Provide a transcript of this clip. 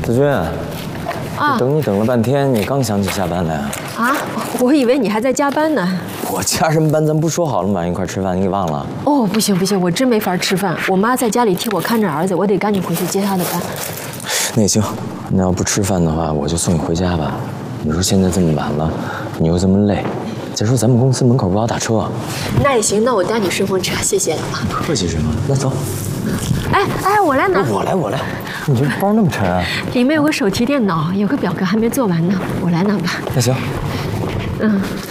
子君，等你等了半天，你刚想起下班来啊？ 啊，我以为你还在加班呢。 我加什么班？咱不说好了晚一块吃饭，你给忘了？ 哦，不行不行，我真没法吃饭。我妈在家里替我看着儿子，我得赶紧回去接她的班。 那也行，那要不吃饭的话，我就送你回家吧。你说现在这么晚了，你又这么累，再说咱们公司门口不好打车。 那也行，那我带你顺风车，谢谢了。 客气什么？那走。 哎，我来拿。 我来。你这包那么沉啊？ 里面有个手提电脑，有个表格还没做完呢，我来拿吧。 那行。